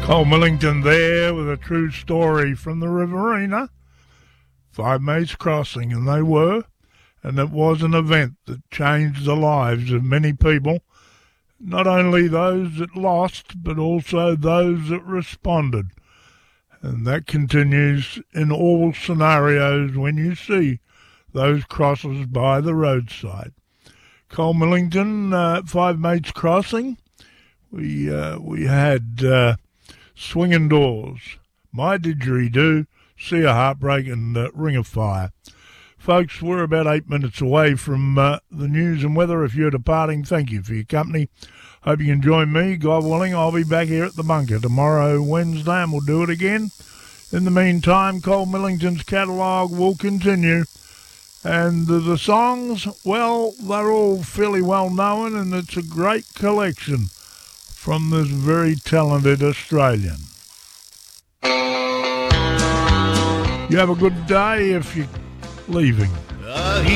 Cole Millington there with a true story from the Riverina. Five Mates Crossing, and they were. And it was an event that changed the lives of many people, not only those that lost, but also those that responded. And that continues in all scenarios when you see those crosses by the roadside. Cole Millington, Five Mates Crossing. We had Swinging Doors, My Didgeridoo, Sea of Heartbreak, and Ring of Fire. Folks, we're about 8 minutes away from the news and weather. If you're departing, thank you for your company. Hope you can join me. God willing, I'll be back here at the bunker tomorrow, Wednesday, and we'll do it again. In the meantime, Cole Millington's catalogue will continue. And the songs, well, they're all fairly well known, and it's a great collection from this very talented Australian. You have a good day if you're leaving.